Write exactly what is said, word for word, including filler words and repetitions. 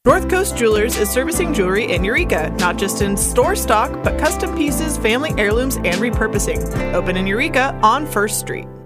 North Coast Jewelers is servicing jewelry in Eureka, not just in store stock, but custom pieces, family heirlooms, and repurposing. Open in Eureka on First Street.